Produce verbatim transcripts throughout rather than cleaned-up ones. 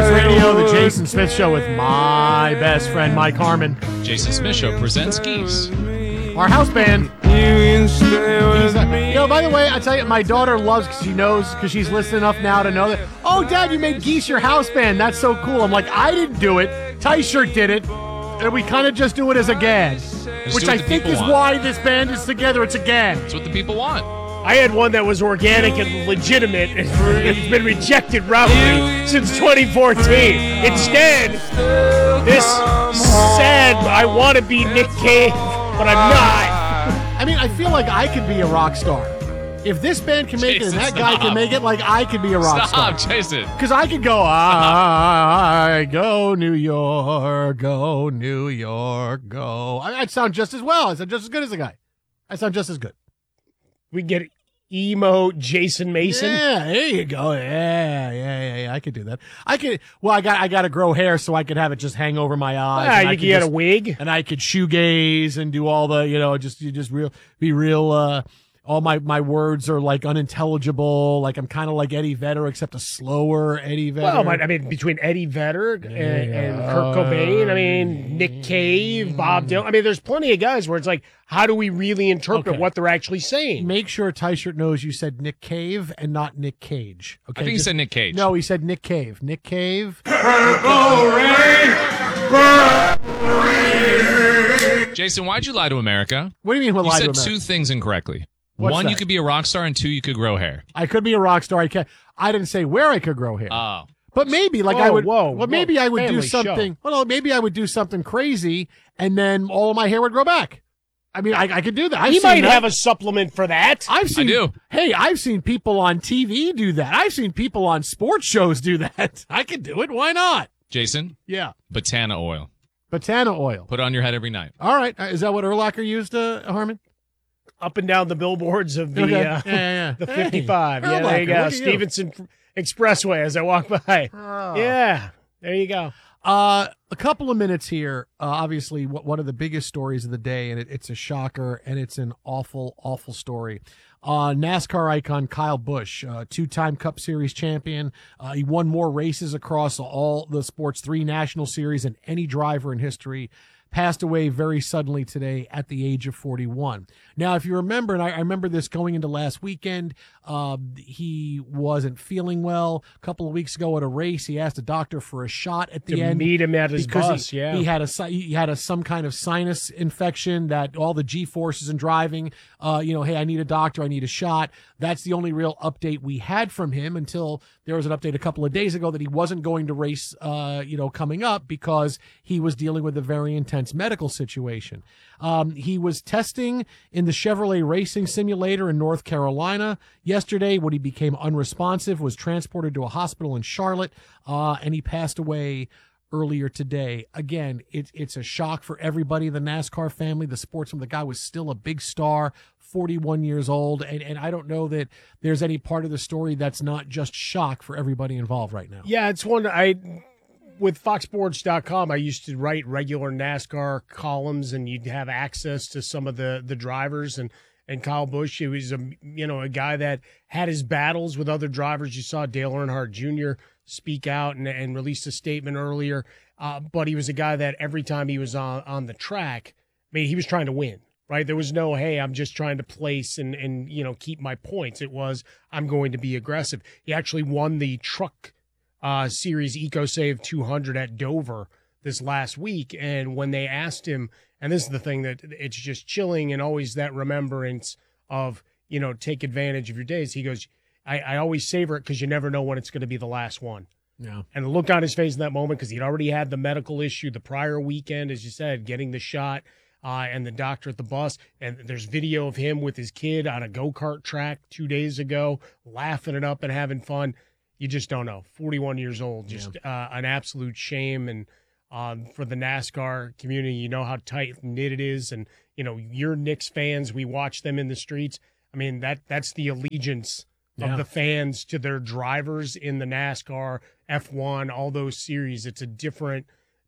Sports Radio, the Jason Smith Show with my best friend, Mike Harmon. Jason Smith Show presents Geese. Our house band. Geese, uh, you know, by the way, I tell you, my daughter loves, because she knows, because she's listening enough now to know that, oh, Dad, you made Geese your house band. That's so cool. I'm like, I didn't do it. Ty-Shirt did it. And we kind of just do it as a gag, Just which do I what the think people is want. why this band is together. It's a gag. That's what the people want. I had one that was organic and legitimate, and it's been rejected roughly since twenty fourteen. Instead, this sad, I want to be Nick Cave, but I'm not. I mean, I feel like I could be a rock star. If this band can make Jason, it and that stop. guy can make it, like I could be a rock Stop, star. Jason. Because I could go, I go New York, go New York, go. I, I'd sound just as well. I sound just as good as the guy. I sound just as good. We get emo Jason Mason. Yeah, there you go. Yeah, yeah, yeah, yeah. I could do that. I could. Well, I got, I got to grow hair so I could have it just hang over my eyes. Ah, and I you could can get a just- wig. and I could shoegaze and do all the, you know, just you just real, be real. Uh, all my my words are like unintelligible. Like I'm kind of like Eddie Vedder, except a slower Eddie Vedder. Well, I mean, between Eddie Vedder and, and Kurt Cobain, I mean, Nick Cave, Bob Dylan. I mean, there's plenty of guys where it's like, how do we really interpret Okay. what they're actually saying? Make sure Ty-Shirt knows you said Nick Cave and not Nick Cage. Okay, I think he Just- said Nick Cage. No, he said Nick Cave. Nick Cave. Jason, why'd you lie to America? What do you mean? We'll You lie said to America? two things incorrectly. What's One, that? you could be a rock star, and two, you could grow hair. I could be a rock star. I can. I didn't say where I could grow hair. Oh. But maybe, like Whoa, I would. whoa, well, maybe whoa, I would do family show. something. Well, no, maybe I would do something crazy, and then all of my hair would grow back. I mean, I, I could do that. I've He seen might that. have a supplement for that. I've seen. do. Hey, I've seen people on T V do that. I've seen people on sports shows do that. I could do it. Why not? Jason, Yeah. Botana oil. Botana oil. Put it on your head every night. All right. Uh, Is that what Urlacher used, uh, Harmon? Up and down the billboards of the Okay. uh, yeah, yeah, yeah. the Hey, fifty-five. yeah, Urlacher, there you go. look at Stevenson Expressway as I walk by. Oh. Yeah, there you go. Uh, a couple of minutes here. Uh, obviously, w- one of the biggest stories of the day, and it, it's a shocker, and it's an awful, awful story. Uh, NASCAR icon Kyle Busch, uh, two-time Cup Series champion. Uh, he won more races across all the sports, three national series, than any driver in history. Passed away very suddenly today at the age of forty-one. Now, if you remember, and I, I remember this going into last weekend, uh, he wasn't feeling well. A couple of weeks ago at a race, he asked a doctor for a shot at the To end. meet him at his because bus, he, yeah. he had a si- he had a some kind of sinus infection that all the G forces in driving. Uh, you know, hey, I need a doctor, I need a shot. That's the only real update we had from him until there was an update a couple of days ago that he wasn't going to race. Uh, you know, coming up because he was dealing with a very intense medical situation. Um, he was testing in the Chevrolet Racing Simulator in North Carolina yesterday. When he became unresponsive, was transported to a hospital in Charlotte, uh, and he passed away earlier today. Again, it, it's a shock for everybody in the NASCAR family. The sportsman, the guy was still a big star, forty-one years old, and, and I don't know that there's any part of the story that's not just shock for everybody involved right now. Yeah, it's one I with fox sports dot com I used to write regular NASCAR columns, and you'd have access to some of the the drivers, and and Kyle Busch, he was a you know a guy that had his battles with other drivers. You saw Dale Earnhardt Junior speak out and, and released a statement earlier, uh, but he was a guy that every time he was on on the track, I mean, he was trying to win. Right, there was no, hey, I'm just trying to place and and you know keep my points. It was, I'm going to be aggressive. He actually won the truck Uh, series EcoSave two hundred at Dover this last week. And when they asked him, and this is the thing that it's just chilling and always that remembrance of, you know, take advantage of your days. He goes, I, I always savor it because you never know when it's going to be the last one. Yeah. And the look on his face in that moment, because he'd already had the medical issue the prior weekend, as you said, getting the shot uh, and the doctor at the bus. And there's video of him with his kid on a go-kart track two days ago, laughing it up and having fun. You just don't know. forty-one years old, just uh, an absolute shame. And um, for the NASCAR community, you know how tight-knit it is. And, you know, you're Knicks fans. We watch them in the streets. I mean, that that's the allegiance Yeah. of the fans to their drivers in the NASCAR, F one, all those series. It's a different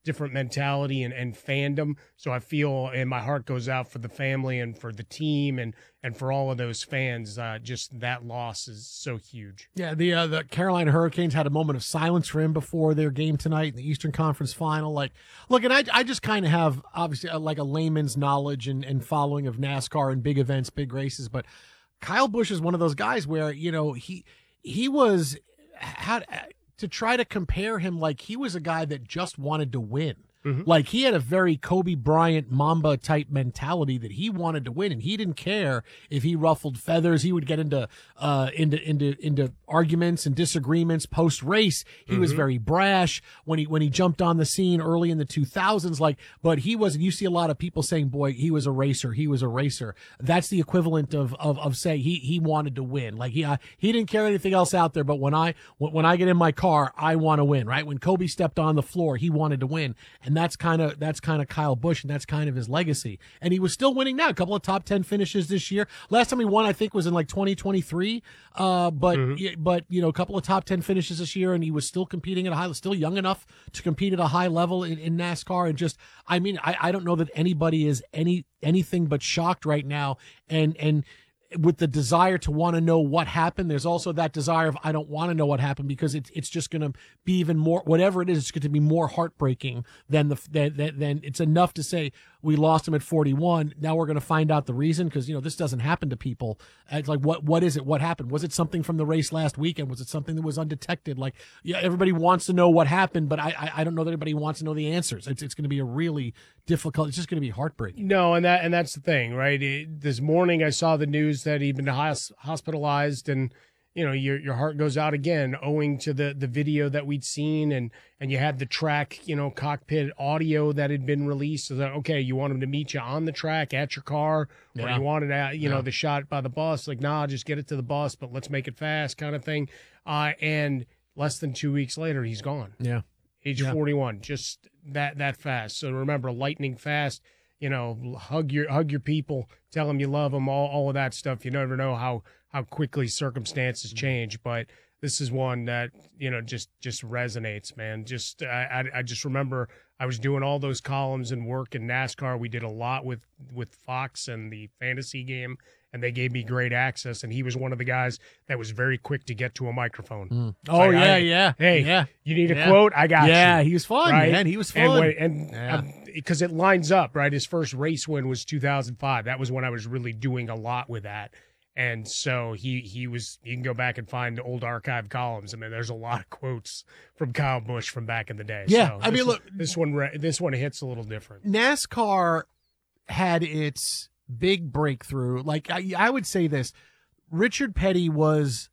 different mentality and, and fandom. So I feel, and my heart goes out for the family and for the team and and for all of those fans. Uh, just that loss is so huge. Yeah, the uh, the Carolina Hurricanes had a moment of silence for him before their game tonight in the Eastern Conference Final. Like, look, and I I just kind of have obviously uh, like a layman's knowledge and, and following of NASCAR and big events, big races, but Kyle Busch is one of those guys where, you know, he he was had to try to compare him, like he was a guy that just wanted to win. Mm-hmm. Like he had a very Kobe Bryant Mamba type mentality that he wanted to win, and he didn't care if he ruffled feathers. He would get into uh into into into arguments and disagreements post race. He mm-hmm. was very brash when he when he jumped on the scene early in the two thousands. Like, but he wasn't. You see a lot of people saying, "Boy, he was a racer. He was a racer." That's the equivalent of of of saying he he wanted to win. Like he uh, he didn't care anything else out there. But when I when, when I get in my car, I want to win. Right? When Kobe stepped on the floor, he wanted to win. And And that's kind of that's kind of Kyle Busch, and that's kind of his legacy. And he was still winning now. A couple of top ten finishes this year. Last time he won, I think, was in like twenty twenty-three. Uh, but mm-hmm. but you know, a couple of top ten finishes this year, and he was still competing at a high, still young enough to compete at a high level in, in NASCAR. And just, I mean, I, I don't know that anybody is any anything but shocked right now. And and. With the desire to want to know what happened, there's also that desire of I don't want to know what happened, because it's it's just going to be even more, whatever it is, it's going to be more heartbreaking than the than, than it's enough to say we lost him at forty-one. Now we're going to find out the reason, because you know this doesn't happen to people. It's like what what is it? What happened? Was it something from the race last weekend? Was it something that was undetected? Like, yeah, everybody wants to know what happened, but I I, I don't know that anybody wants to know the answers. It's it's going to be a really difficult. It's just going to be heartbreaking. No, and that and that's the thing, right? It, this morning I saw the news that he'd been hospitalized, and you know your your heart goes out again, owing to the the video that we'd seen, and and you had the track, you know, cockpit audio that had been released. So that, okay, you want him to meet you on the track at your car, or yeah. you wanted to, you yeah. know, the shot by the bus, like, nah, just get it to the bus, but let's make it fast, kind of thing. Uh, and less than two weeks later, he's gone. Yeah, age yeah. forty-one, just that that fast. So remember, lightning fast. You know, hug your hug your people, tell them you love them, all all of that stuff. You never know how how quickly circumstances change, but this is one that, you know, just just resonates, man. Just I I just remember I was doing all those columns and work in NASCAR. We did a lot with with Fox and the fantasy game, and they gave me great access. And he was one of the guys that was very quick to get to a microphone. Mm. Oh like, yeah, I, yeah. Hey, yeah. you need a yeah. quote? I got yeah, you. Yeah, he was fun, right? man. He was fun. And and because yeah. um, it lines up, right? His first race win was two thousand five. That was when I was really doing a lot with that. And so he he was. You can go back and find old archive columns. I mean, there's a lot of quotes from Kyle Busch from back in the day. Yeah, so I mean, look, this one this one hits a little different. NASCAR had its big breakthrough. Like I, I would say this, Richard Petty was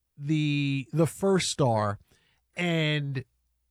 the the first star, and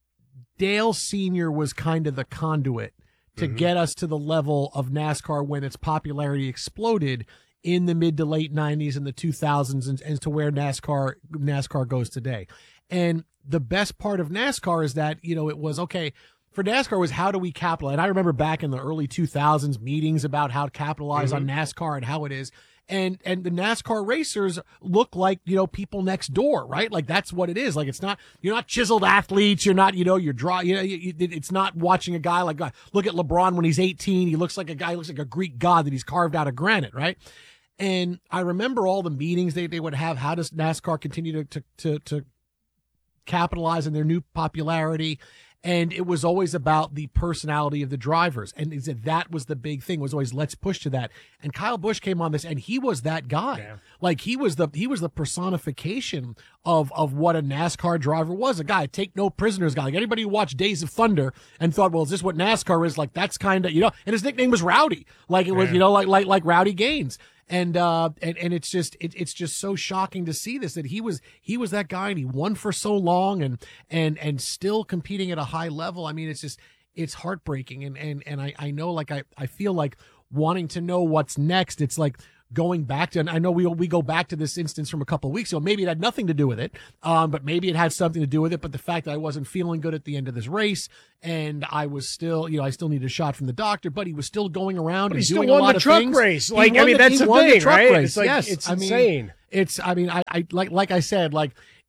Dale Senior was kind of the conduit to mm-hmm. get us to the level of NASCAR when its popularity exploded in the mid to late nineties and the two thousands, and, and to where NASCAR NASCAR goes today. And the best part of NASCAR is that, you know, it was, okay, for NASCAR was how do we capitalize? And I remember back in the early two thousands meetings about how to capitalize mm-hmm. on NASCAR and how it is. And and the NASCAR racers look like, you know, people next door, right? Like that's what it is. Like it's not, you're not chiseled athletes. You're not, you know, you're draw. You know, you, you, it's not watching a guy like, uh, look at LeBron when he's eighteen. He looks like a guy, he looks like a Greek god that he's carved out of granite, right? And I remember all the meetings they, they would have. How does NASCAR continue to, to, to, to capitalize on their new popularity? And it was always about the personality of the drivers. And is that that was the big thing, was always let's push to that. And Kyle Busch came on this, and he was that guy. Yeah. Like he was the he was the personification of of what a NASCAR driver was. A guy, take no prisoners guy. Like anybody who watched Days of Thunder and thought, well, is this what NASCAR is? Like that's kind of, you know, and his nickname was Rowdy. Like it was, yeah. you know, like like like Rowdy Gaines. And uh and, and it's just it, it's just so shocking to see this, that he was he was that guy, and he won for so long, and and and still competing at a high level. I mean, it's just it's heartbreaking, and and and I I know, like I I feel like wanting to know what's next. It's like going back to, and I know we we go back to this instance from a couple of weeks ago. Maybe it had nothing to do with it, um, but maybe it had something to do with it. But the fact that I wasn't feeling good at the end of this race, and I was still, you know, I still needed a shot from the doctor, but he was still going around but and he still doing won a lot the of truck things. race. He Like I mean, the, that's the won thing, the truck right? Race. It's like yes, it's I mean, insane. It's I mean, I, I like like I said, like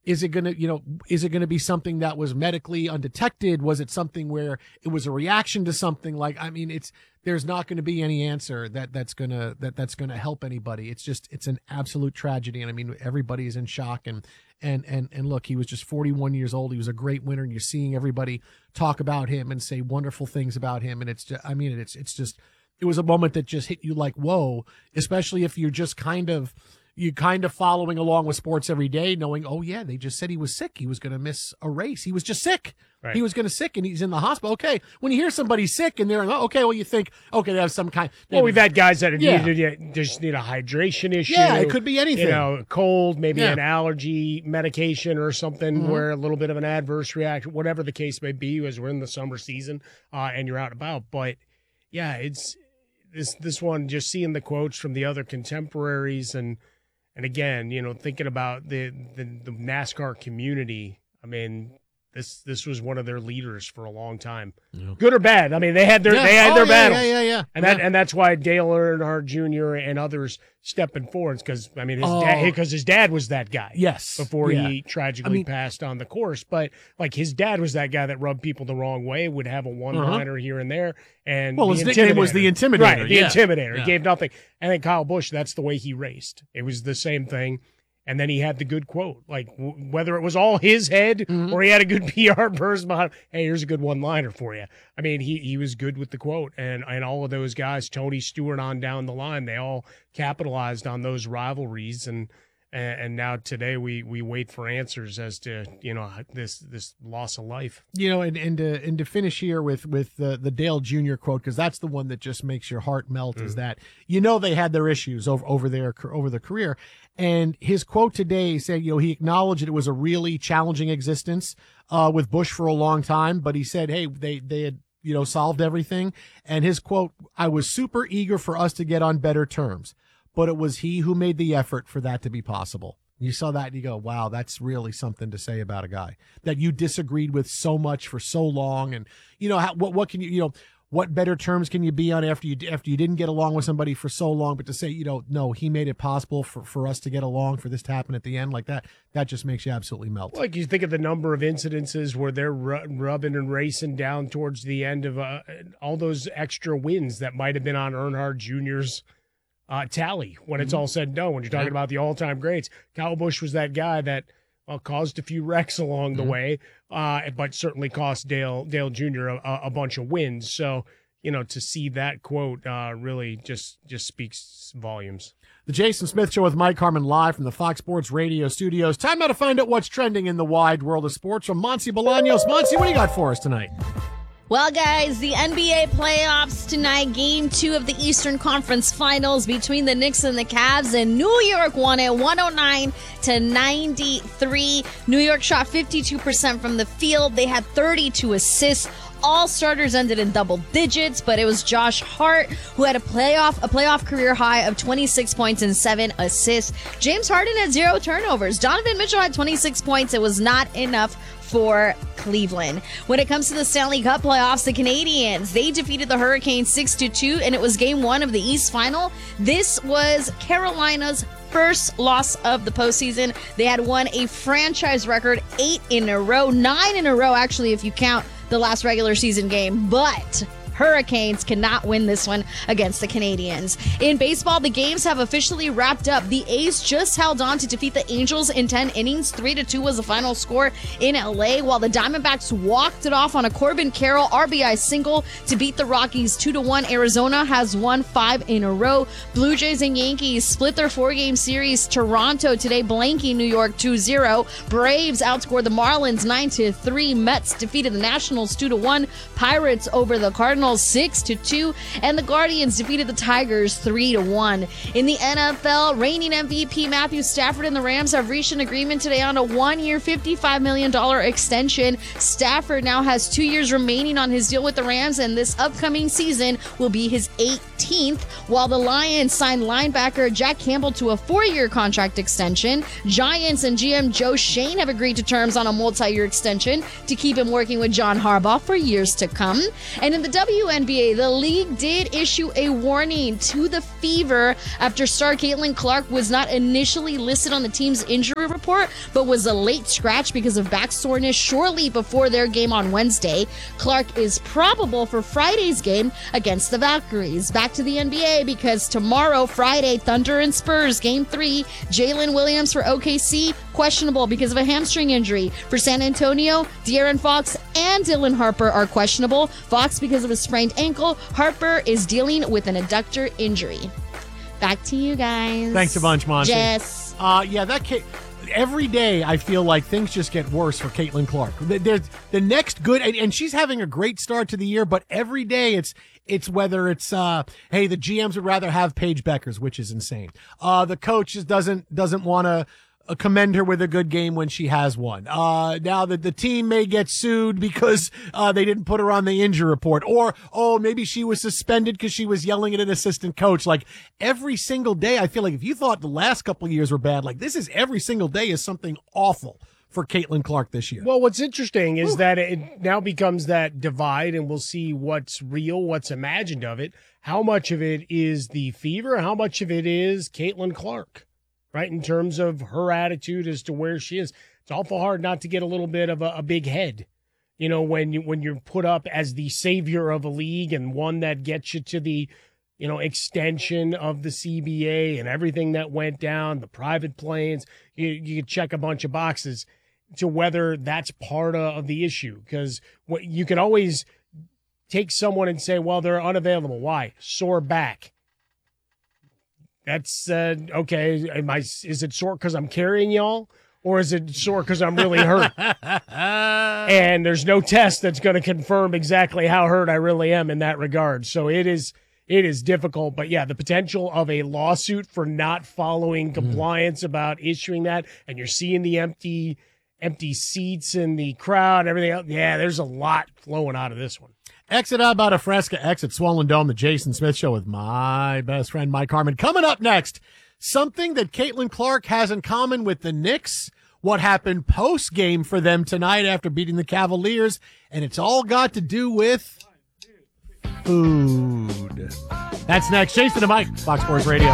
Is it going to, you know, is it going to be something that was medically undetected? Was it something where it was a reaction to something? Like, I mean, it's, there's not going to be any answer that that's going to, that that's going to help anybody. It's just, it's an absolute tragedy. And I mean, everybody is in shock. And, and, and, and look, he was just forty-one years old. He was a great winner. And you're seeing everybody talk about him and say wonderful things about him. And it's just, I mean, it's, it's just, it was a moment that just hit you like, whoa, especially if you're just kind of, you kind of following along with sports every day, knowing, oh yeah, they just said he was sick. He was going to miss a race. He was just sick. Right. He was going to sick and he's in the hospital. Okay. When you hear somebody sick and they're, oh, okay, well, you think, okay, they have some kind. Well, we've had guys that yeah. need, just need a hydration issue. Yeah, it could be anything. You know, cold, maybe yeah. an allergy medication or something mm-hmm. where a little bit of an adverse reaction, whatever the case may be, as we're in the summer season uh, and you're out and about. But yeah, it's this, this one, just seeing the quotes from the other contemporaries and, And again, you know, thinking about the, the, the NASCAR community, I mean, this this was one of their leaders for a long time, yeah. good or bad. I mean, they had their yeah. they had oh, their yeah, battles, yeah, yeah, yeah. and that yeah. and that's why Dale Earnhardt Junior and others stepping forward because I mean, his oh. dad because his dad was that guy, yes, before yeah. he tragically I mean, passed on the course. But like his dad was that guy that rubbed people the wrong way, would have a one liner uh-huh. here and there, and well, his nickname was the Intimidator, right? The yeah. Intimidator. Yeah. He gave nothing, and then Kyle Busch, that's the way he raced. It was the same thing. And then he had the good quote, like w- whether it was all his head mm-hmm. or he had a good P R person behind. Hey, here's a good one-liner for you. I mean, he he was good with the quote, and and all of those guys, Tony Stewart on down the line, they all capitalized on those rivalries, and and, and now today we we wait for answers as to you know this this loss of life. You know, and and to, and to finish here with with the the Dale Junior quote, because that's the one that just makes your heart melt. Mm-hmm. Is that you know they had their issues over over their over the career. And his quote today said, you know, he acknowledged that it was a really challenging existence uh, with Busch for a long time, but he said, hey, they, they had, you know, solved everything. And his quote, I was super eager for us to get on better terms, but it was he who made the effort for that to be possible. You saw that and you go, wow, that's really something to say about a guy that you disagreed with so much for so long. And, you know, how, what, what can you, you know, what better terms can you be on after you after you didn't get along with somebody for so long, but to say, you know, no, he made it possible for, for us to get along, for this to happen at the end like that, that just makes you absolutely melt. Like you think of the number of incidences where they're ru- rubbing and racing down towards the end of uh, all those extra wins that might have been on Earnhardt Junior's uh, tally when it's mm-hmm. all said and done. When you're talking yeah. about the all-time greats, Kyle Busch was that guy that Uh, caused a few wrecks along the mm-hmm. way, uh, but certainly cost Dale Dale Junior a, a bunch of wins. So, you know, to see that quote uh, really just just speaks volumes. The Jason Smith Show with Mike Harmon live from the Fox Sports Radio studios. Time now to find out what's trending in the wide world of sports from Monty Bolaños. Monty, what do you got for us tonight? Well, guys, the N B A playoffs tonight, game two of the Eastern Conference Finals between the Knicks and the Cavs, and New York won it one oh nine to ninety-three. New York shot fifty-two percent from the field. They had thirty-two assists. All starters ended in double digits, but it was Josh Hart who had a playoff a playoff career high of twenty-six points and seven assists. James Harden had zero turnovers. Donovan Mitchell had twenty-six points. It was not enough for Cleveland. When it comes to the Stanley Cup playoffs, the Canadiens, they defeated the Hurricanes six to two, and it was game one of the East Final. This was Carolina's first loss of the postseason. They had won a franchise record eight in a row, nine in a row, actually, if you count the last regular season game, but Hurricanes cannot win this one against the Canadiens. In baseball, the games have officially wrapped up. The A's just held on to defeat the Angels in ten innings. three to two was the final score in L A, while the Diamondbacks walked it off on a Corbin Carroll R B I single to beat the Rockies two to one. Arizona has won five in a row. Blue Jays and Yankees split their four-game series. Toronto today blanking New York two zero. Braves outscored the Marlins nine to three. Mets defeated the Nationals two to one. Pirates over the Cardinals six to two, and the Guardians defeated the Tigers three to one. In the N F L, reigning M V P Matthew Stafford and the Rams have reached an agreement today on a one-year, fifty-five million dollars extension. Stafford now has two years remaining on his deal with the Rams, and this upcoming season will be his eighteenth, while the Lions signed linebacker Jack Campbell to a four-year contract extension. Giants and G M Joe Shane have agreed to terms on a multi-year extension to keep him working with John Harbaugh for years to come. And in the W W N B A, the league did issue a warning to the Fever after star Caitlin Clark was not initially listed on the team's injury report, but was a late scratch because of back soreness shortly before their game on Wednesday. Clark is probable for Friday's game against the Valkyries. Back to the N B A because tomorrow, Friday, Thunder and Spurs, game three, Jalen Williams for O K C, questionable because of a hamstring injury. For San Antonio, De'Aaron Fox and Dylan Harper are questionable. Fox because of a sprained ankle. Harper is dealing with an adductor injury. Back to you guys. Thanks a bunch, Monty. Jess. Uh, yeah, that ca- every day I feel like things just get worse for Caitlin Clark. There's the next good, and, and she's having a great start to the year, but every day it's it's whether it's uh, hey, the G Ms would rather have Paige Beckers, which is insane. Uh, the coach just doesn't doesn't want to Uh, commend her with a good game when she has one. Uh, now that the team may get sued because uh, they didn't put her on the injury report, or oh, maybe she was suspended because she was yelling at an assistant coach. Like every single day, I feel like if you thought the last couple of years were bad, like this is every single day is something awful for Caitlin Clark this year. Well, what's interesting is Ooh. that it now becomes that divide, and we'll see what's real, what's imagined of it. How much of it is the Fever? How much of it is Caitlin Clark? Right, in terms of her attitude as to where she is. It's awful hard not to get a little bit of a, a big head, you know, when you when you're put up as the savior of a league and one that gets you to the, you know, extension of the C B A and everything that went down, the private planes. You you check a bunch of boxes to whether that's part of, of the issue, because what you can always take someone and say, well, they're unavailable. Why? Sore back. That's uh, okay. Am I, is it sore because I'm carrying y'all, or is it sore because I'm really hurt? And there's no test that's going to confirm exactly how hurt I really am in that regard. So it is it is difficult. But yeah, the potential of a lawsuit for not following compliance mm. about issuing that, and you're seeing the empty empty seats in the crowd, everything else. Yeah, there's a lot flowing out of this one. Exit out about a Fresca, exit Swollen Dome, the Jason Smith Show with my best friend, Mike Harmon. Coming up next, something that Caitlin Clark has in common with the Knicks, what happened post-game for them tonight after beating the Cavaliers, and it's all got to do with food. That's next. Jason and Mike, Fox Sports Radio.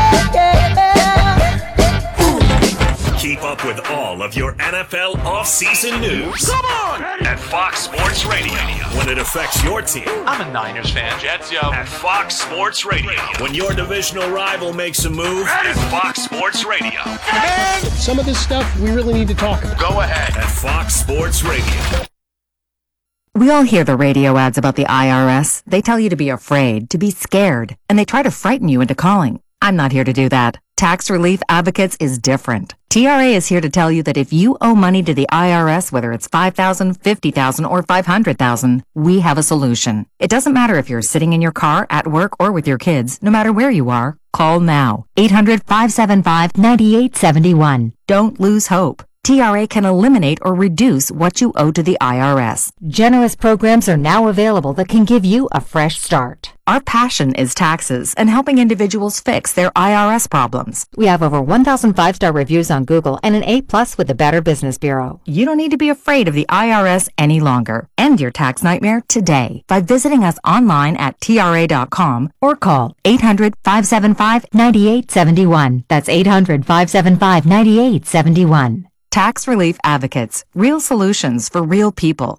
Keep up with all of your N F L offseason news. Come on! At Fox Sports Radio. When it affects your team. I'm a Niners fan. Jets, yo. At Fox Sports Radio. When your divisional rival makes a move. At Fox Sports Radio. And some of this stuff we really need to talk about. Go ahead. At Fox Sports Radio. We all hear the radio ads about the I R S. They tell you to be afraid, to be scared, and they try to frighten you into calling. I'm not here to do that. Tax Relief Advocates is different. T R A is here to tell you that if you owe money to the I R S, whether it's five thousand dollars, fifty thousand dollars, or five hundred thousand dollars, we have a solution. It doesn't matter if you're sitting in your car, at work, or with your kids. No matter where you are, call now. eight hundred, five seven five, nine eight seven one. Don't lose hope. T R A can eliminate or reduce what you owe to the I R S. Generous programs are now available that can give you a fresh start. Our passion is taxes and helping individuals fix their I R S problems. We have over one thousand five-star reviews on Google and an A plus with the Better Business Bureau. You don't need to be afraid of the I R S any longer. End your tax nightmare today by visiting us online at T R A dot com or call eight hundred, five seven five, nine eight seven one. That's eight hundred, five seven five, nine eight seven one. Tax Relief Advocates. Real solutions for real people.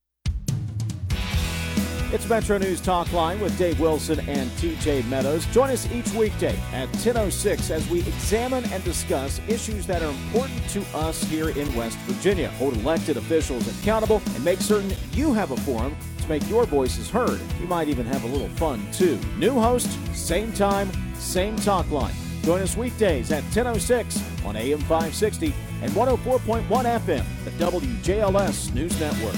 It's Metro News Talk Line with Dave Wilson and T J Meadows. Join us each weekday at ten oh six as we examine and discuss issues that are important to us here in West Virginia. Hold elected officials accountable and make certain you have a forum to make your voices heard. We might even have a little fun, too. New host, same time, same talk line. Join us weekdays at ten oh six on A M five sixty and one oh four point one F M, the W J L S News Network.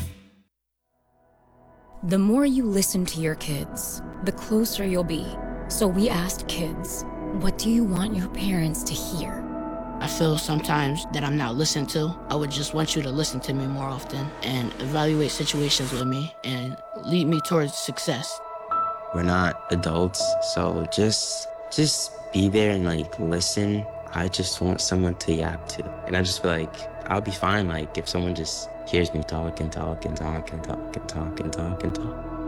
The more you listen to your kids, the closer you'll be. So we asked kids, what do you want your parents to hear? I feel sometimes that I'm not listened to. I would just want you to listen to me more often and evaluate situations with me and lead me towards success. We're not adults, so just just be there and like listen. I just want someone to yap to. And I just feel like I'll be fine like if someone just hears me talk and talk and talk and talk and talk and talk and talk.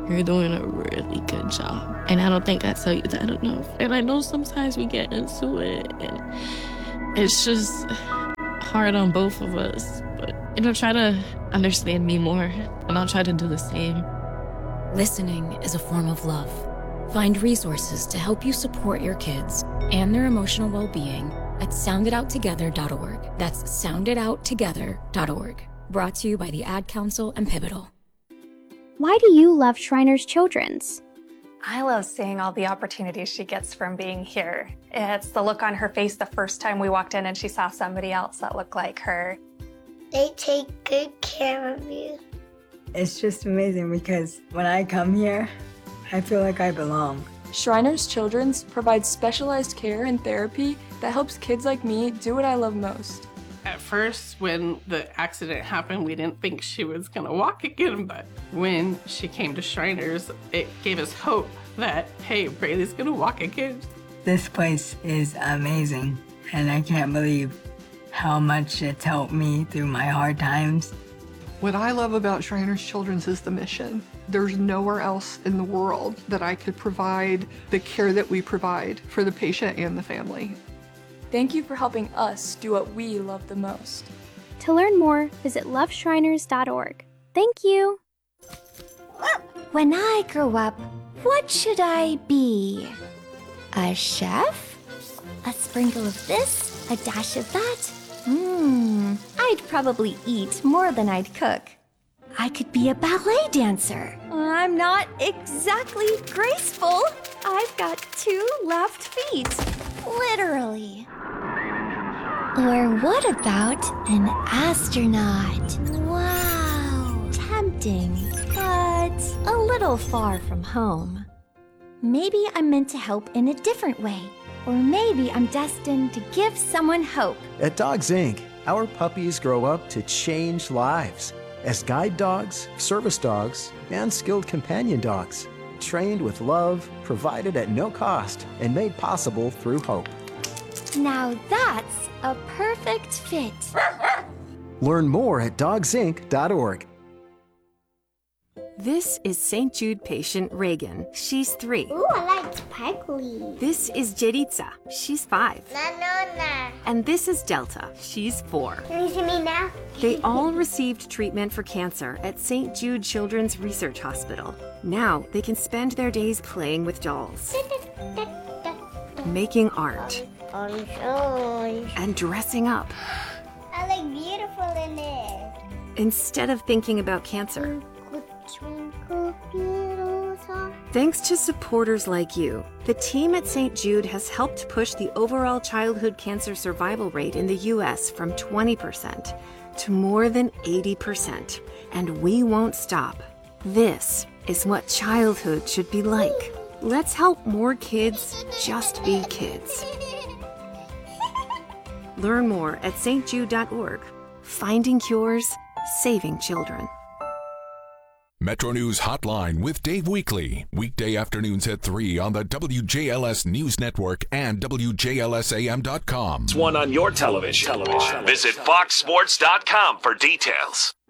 You're doing a really good job. And I don't think I tell you that enough. And I know sometimes we get into it, and it's just hard on both of us. But, you know, try to understand me more, and I'll try to do the same. Listening is a form of love. Find resources to help you support your kids and their emotional well-being at sound it out together dot org. That's sound it out together dot org. Brought to you by the Ad Council and Pivotal. Why do you love Shriners Children's? I love seeing all the opportunities she gets from being here. It's the look on her face the first time we walked in and she saw somebody else that looked like her. They take good care of you. It's just amazing because when I come here, I feel like I belong. Shriners Children's provides specialized care and therapy that helps kids like me do what I love most. At first, when the accident happened, we didn't think she was gonna walk again, but when she came to Shriners, it gave us hope that, hey, Braylee's gonna walk again. This place is amazing, and I can't believe how much it's helped me through my hard times. What I love about Shriners Children's is the mission. There's nowhere else in the world that I could provide the care that we provide for the patient and the family. Thank you for helping us do what we love the most. To learn more, visit love shriners dot org. Thank you. When I grow up, what should I be? A chef? A sprinkle of this, a dash of that? Hmm, I'd probably eat more than I'd cook. I could be a ballet dancer. I'm not exactly graceful. I've got two left feet. Literally. Or what about an astronaut? Wow. Tempting, but a little far from home. Maybe I'm meant to help in a different way. Or maybe I'm destined to give someone hope. At Dogs Incorporated, our puppies grow up to change lives as guide dogs, service dogs, and skilled companion dogs, trained with love, provided at no cost, and made possible through hope. Now that's a perfect fit. Learn more at dogs inc dot org. This is Saint Jude patient Reagan. She's three. Ooh, I like sparkly. This is Jeritza. She's five. Nanona. And this is Delta. She's four. Can you see me now? They all received treatment for cancer at Saint Jude Children's Research Hospital. Now they can spend their days playing with dolls, making art, and dressing up. I look beautiful in it. Instead of thinking about cancer. Thanks to supporters like you, the team at Saint Jude has helped push the overall childhood cancer survival rate in the U S from twenty percent to more than eighty percent. And we won't stop. This is what childhood should be like. Let's help more kids just be kids. Learn more at S T jude dot org. Finding cures, saving children. Metro News Hotline with Dave Weekly. Weekday afternoons at three on the W J L S News Network and W J L S A M dot com. It's one on your television. television. Visit fox sports dot com for details.